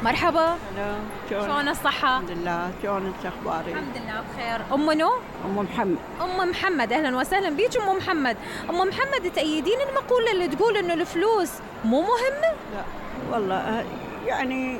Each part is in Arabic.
مرحبا. هلا، شلون الصحة؟ الحمد لله، شلونك اخبارك؟ الحمد لله بخير. أم منو؟ ام محمد. أم محمد، أهلا وسهلا بيك أم محمد. أم محمد، تأيدين المقولة اللي تقول إنه الفلوس مو مهمة؟ لا والله، يعني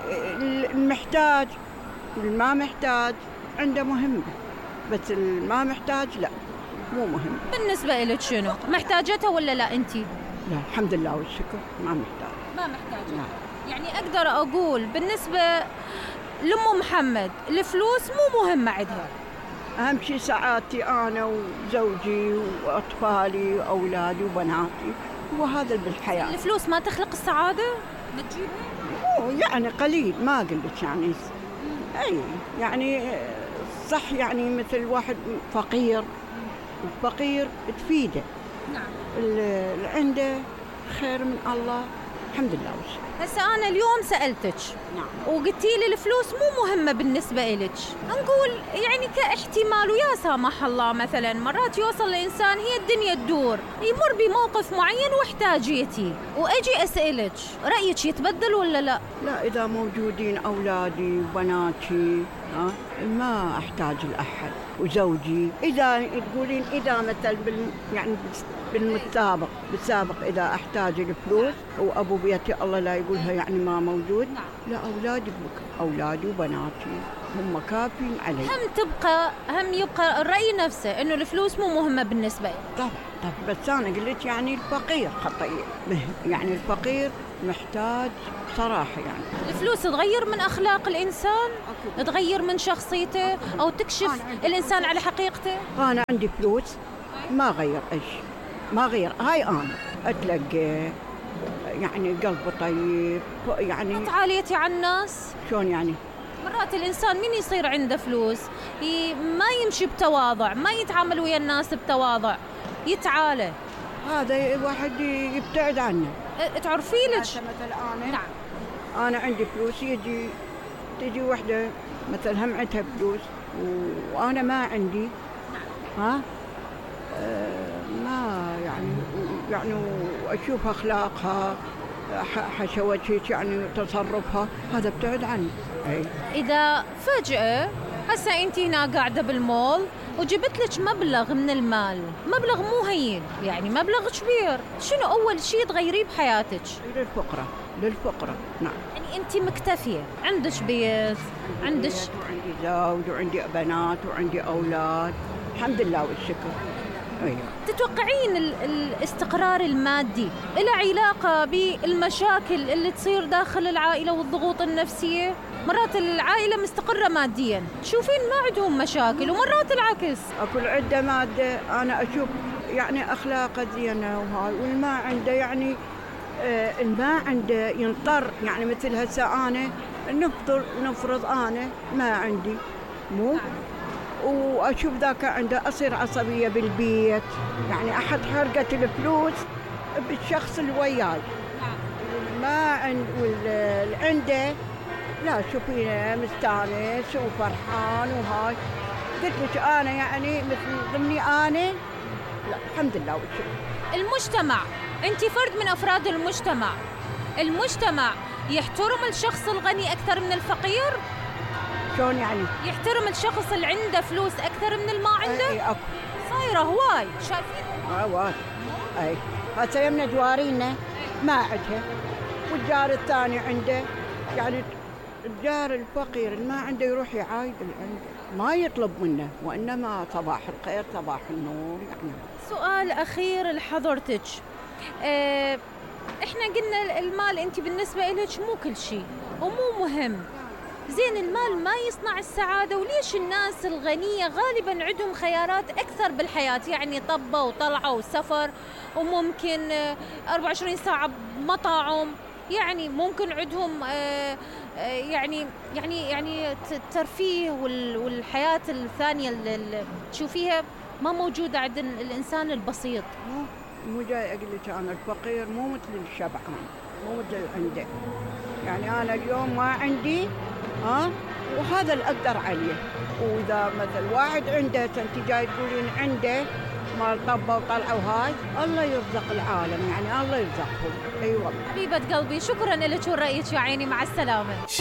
المحتاج والما محتاج عنده مهمة، بس الما محتاج لا، مو مهم. بالنسبة إلك شنو؟ محتاجتها ولا لا أنتي؟ لا الحمد لله والشكر ما محتاج. ما محتاجة. نعم. يعني أقدر أقول بالنسبة لأم محمد الفلوس مو مهمة عندها. أهم شيء سعادتي أنا وزوجي وأطفالي وأولادي وبناتي، وهذا اللي بالحياة. الفلوس ما تخلق السعادة؟ ما تجيبها؟ يعني قليل، ما قلت يعني أي يعني صح، يعني مثل واحد فقير، الفقير تفيده. نعم. اللي عنده خير من الله، الحمد لله والشكر. هسه أنا اليوم سألتك نعم. وقلتي لي الفلوس مو مهمة بالنسبة إلك، نقول يعني كاحتمال ويا سامح الله مثلا مرات يوصل الإنسان هي الدنيا تدور يمر بموقف معين واحتاجيتي وأجي أسألك رأيك يتبدل ولا لا؟ لا، إذا موجودين أولادي وبناتي ما أحتاج لأحد، وزوجي إذا تقولين إذا مثل يعني بالسابق إذا أحتاج الفلوس وأبو بيتي الله لا يقولها يعني ما موجود، لا أولادي وبناتي هم كافين علي. هم يبقى الرأي نفسه إنه الفلوس مو مهمة بالنسبة لي. طبعا بس أنا قلت يعني الفقير خطير، يعني الفقير محتاج صراحة. يعني الفلوس تغير من أخلاق الإنسان، تغير من شخصيته أو تكشف الإنسان على حقيقته. أنا عندي فلوس ما غير ما غير، هاي أنا أتلقى يعني قلبه طيب، يعني تعاليتي على الناس. شلون يعني؟ مرات الإنسان من يصير عنده فلوس ما يمشي بتواضع، ما يتعامل ويا الناس بتواضع، يتعالى. هذا واحد يبتعد عنه. تعرفي لك مثل أنا. نعم. أنا عندي فلوس، تجي وحدة مثل هم عندها فلوس وأنا ما عندي، ما يعني وأشوف أخلاقها، حشوتها، يعني تصرفها، هذا ابتعد عني. إذا فجأة هسه أنت هنا قاعدة بالمول وجبت لك مبلغ من المال، مبلغ مو هين يعني مبلغ كبير، شنو أول شيء تغيريه بحياتك؟ للفقراء. نعم. يعني أنت مكتفية، عندك بيت، عندك وعندي زوج وعندي بنات وعندي أولاد، الحمد لله والشكر. أيوة. تتوقعين الاستقرار المادي له علاقة بالمشاكل اللي تصير داخل العائلة والضغوط النفسية؟ مرات العائلة مستقرة ماديا تشوفين ما عندهم مشاكل، ومرات العكس. أكل عدة مادة أنا أشوف يعني أخلاقه زينة وهاي، والما عنده يعني الما عنده ينطر، يعني مثل هسه أنا نفرض أنا ما عندي مو، وأشوف ذاك عنده أصير عصبية بالبيت، يعني أحد حرقة الفلوس بالشخص اللي وياي، ما واللي عنده لا شوفينه مستانس وفرحان وهاي. قلت لك أنا يعني مثل ضمني أنا، لا الحمد لله والشكر. المجتمع، أنت فرد من أفراد المجتمع يحترم الشخص الغني أكثر من الفقير؟ شلون يعني؟ يحترم الشخص اللي عنده فلوس أكثر من اللي ما عنده؟ أي أكو. صايرة هواي، شايفين؟ هواي. أي هسه يمنا جوارينا ما عندها، والجار الثاني عنده، يعني الجار الفقير اللي ما عنده يروح يعايد اللي عنده، ما يطلب منه، وإنما صباح الخير صباح النور يعني. سؤال أخير لحضرتك، إحنا قلنا المال أنت بالنسبة إليك مو كل شيء ومو مهم، زين المال ما يصنع السعادة، وليش الناس الغنية غالباً عندهم خيارات أكثر بالحياة، يعني طبة وطلعة وسفر وممكن 24 ساعة بمطاعم، يعني ممكن عندهم يعني الترفيه والحياة الثانية اللي تشوفيها ما موجودة عند الإنسان البسيط. مو جاي أقول لك أنا الفقير مو مثل الشبعان، مو مثل عنده، يعني أنا اليوم ما عندي وهذا اللي أقدر عليه. وإذا مثل واحد عنده، أنت جاي تقولين عنده مال طبة وطلعة وهاي، الله يرزق العالم، يعني الله يرزقهم. أيوة حبيبة قلبي، شكرا لك ورأيك يا عيني، مع السلامة.